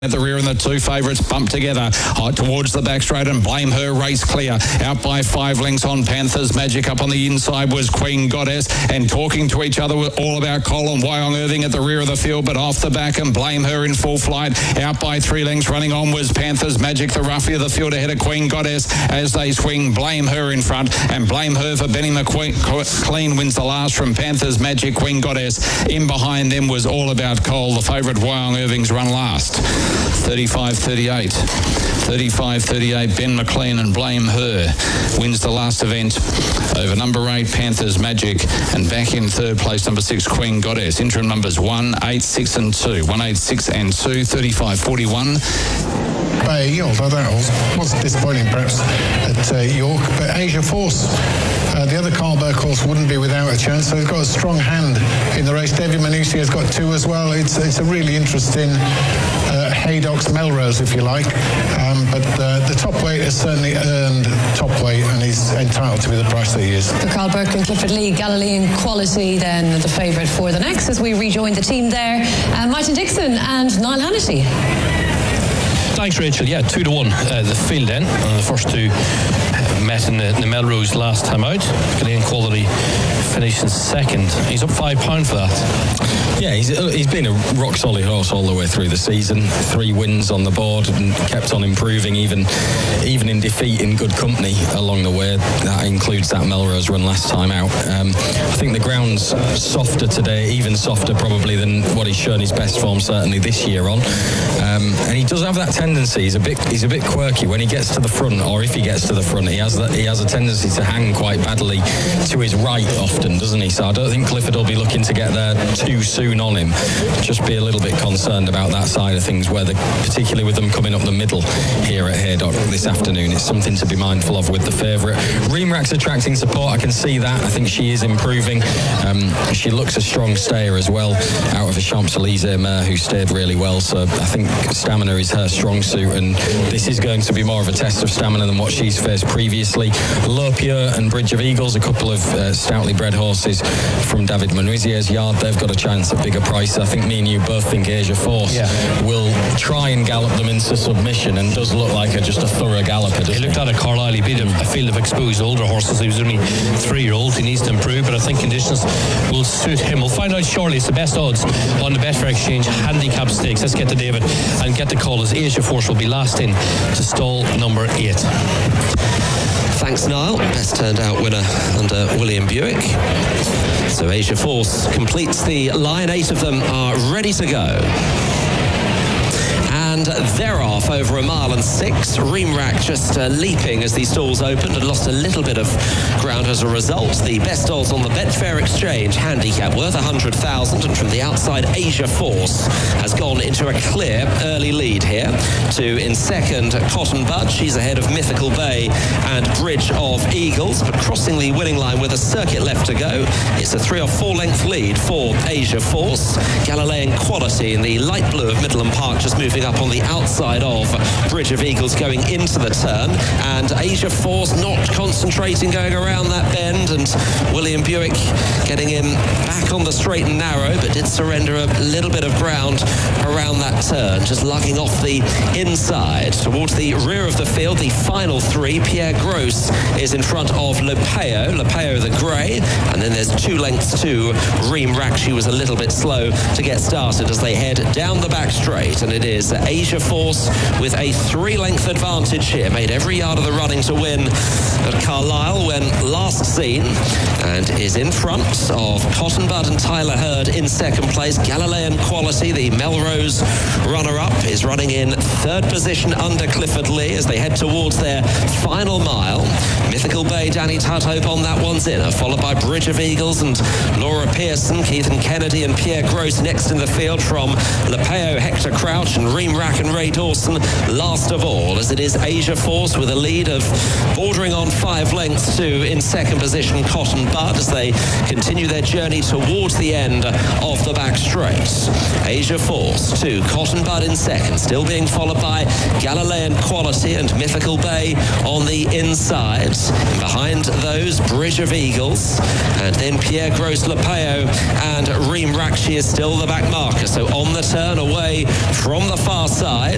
At the rear, and the two favourites bump together towards the back straight, and Blame Her race clear. Out by 5 lengths on Panthers Magic. Up on the inside was Queen Goddess, and talking to each other all about Colin Wyong Irving at the rear of the field, but off the back, and Blame Her in full flight. Out by 3 lengths running on was Panthers Magic, the roughie of the field ahead of Queen Goddess as they swing. Blame Her in front, and Blame Her for Benny McLean wins the last from Panthers Magic. Queen Goddess in behind them was All About Cole, the favourite Wyong Irving's run last. 35-38. 35-38, Ben McLean and Blame Her wins the last event over number 8, Panthers Magic, and back in third place, number 6, Queen Goddess. Interim numbers 1, 8, 6 and 2. 1, 8, 6 and 2, 35-41. Although that was disappointing perhaps at York, but Asia Force, the other Carl Burke horse, wouldn't be without a chance, so he's got a strong hand in the race. David Manussi has got 2 as well. It's a really interesting Haydock's Melrose, if you like, but the top weight has certainly earned top weight and is entitled to be the price that he is. For Carl Burke and Clifford Lee, Galilean Quality then the favourite for the next as we rejoin the team there. Martin Dixon and Niall Hannity. Thanks, Rachel. Yeah, 2-1 the field then. The first two met in the Melrose last time out. Galilean Quality finishing second. He's up £5 for that. Yeah, he's been a rock solid horse all the way through the season. 3 wins on the board and kept on improving, even in defeat in good company along the way. That includes that Melrose run last time out. I think the ground's softer today, even softer probably than what he's shown his best form certainly this year on. And he does have that tendency. He's a bit quirky when he gets to the front, or if he gets to the front, he has a tendency to hang quite badly to his right often, doesn't he? So I don't think Clifford will be looking to get there too soon on him. Just be a little bit concerned about that side of things, particularly with them coming up the middle here at Haydock this afternoon. It's something to be mindful of with the favourite. Reamrack's attracting support. I can see that. I think she is improving. She looks a strong stayer as well, out of a Champs-Élysées mare who stayed really well. So I think stamina is her strong suit, and this is going to be more of a test of stamina than what she's faced previously. Lopure and Bridge of Eagles, a couple of stoutly bred horses from David Menuisier's yard, they've got a chance at bigger prices. I think me and you both think Asia Force will try and gallop them into submission, and does look like just a thorough galloper. He looked at a Carlisle, he beat a field of exposed older horses. He was only 3-year-old. He needs to improve, but I think conditions will suit him. We'll find out shortly. It's the best odds on the Betfair Exchange handicap stakes. Let's get to David and get the call, as Asia Force will be last in to stall number 8. Thanks, Niall. Best turned out winner under William Buick. So Asia Force completes the line. 8 of them are ready to go. And they're off over 1.6 miles. Reamrack just leaping as these stalls opened and lost a little bit of ground as a result. The best odds on the Betfair Exchange handicap worth 100,000, and from the outside Asia Force has gone into a clear early lead here. In second, Cotton Bud. She's ahead of Mythical Bay and Bridge of Eagles, but crossing the winning line with a circuit left to go. It's a 3 or 4 length lead for Asia Force. Galilean Quality in the light blue of Midland Park just moving up on the outside of Bridge of Eagles going into the turn, and Asia Force not concentrating going around that bend, and William Buick getting him back on the straight and narrow, but did surrender a little bit of ground around that turn, just lugging off the inside. Towards the rear of the field, the final 3, Pierre Gross is in front of Lopeo the grey, and then there's 2 lengths to Reamrack. She was a little bit slow to get started as they head down the back straight, and it is Asia Force with a 3-length advantage here. Made every yard of the running to win at Carlisle when last seen, and is in front of Cotton Bud and Tyler Hurd in second place. Galilean Quality, the Melrose runner-up, is running in 3rd position under Clifford Lee as they head towards their final mile. Mythical Bay, Danny Tudhope on that one's inner, followed by Bridge of Eagles and Laura Pearson. Keithan Kennedy and Pierre Gross next in the field from Lopeo, Hector Crouch and Reamrack and Ray Dawson last of all, as it is Asia Force with a lead of bordering on 5 lengths to in second position Cotton Bud as they continue their journey towards the end of the back straight. Asia Force to Cotton Bud in second, still being followed by Galilean Quality and Mythical Bay on the inside. Behind those, Bridge of Eagles, and then Pierre Gross Lopeo and Reamrack. She is still the back marker, so on the turn away from the far side.